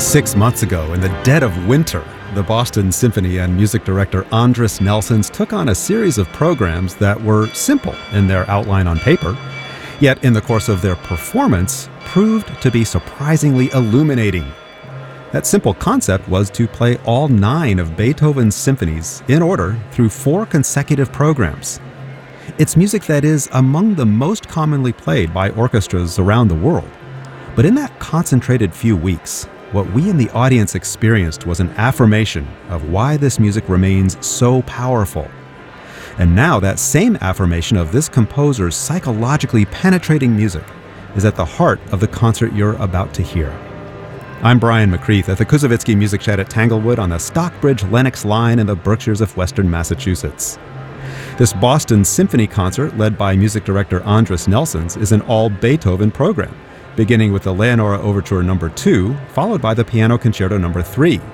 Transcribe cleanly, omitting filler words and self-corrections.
6 months ago, in the dead of winter, the Boston Symphony and music director Andris Nelsons took on a series of programs that were simple in their outline on paper, yet in the course of their performance proved to be surprisingly illuminating. That simple concept was to play all 9 of Beethoven's symphonies in order through 4 consecutive programs. It's music that is among the most commonly played by orchestras around the world. But in that concentrated few weeks, what we in the audience experienced was an affirmation of why this music remains so powerful. And now that same affirmation of this composer's psychologically penetrating music is at the heart of the concert you're about to hear. I'm Brian McCreath at the Kuzovitsky Music Shed at Tanglewood on the Stockbridge-Lenox line in the Berkshires of Western Massachusetts. This Boston Symphony concert, led by music director Andris Nelsons, is an all-Beethoven program, beginning with the Leonora Overture No. 2, followed by the Piano Concerto No. 3,